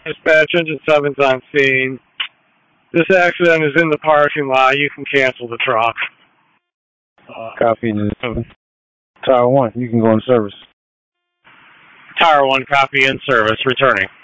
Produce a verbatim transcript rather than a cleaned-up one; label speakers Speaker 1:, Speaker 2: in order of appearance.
Speaker 1: Dispatch, engine seven's on scene. This accident is in the parking lot. You can cancel the truck.
Speaker 2: Uh, Copy. Tower one, you can go in service.
Speaker 1: Tower one, copy in service. Returning.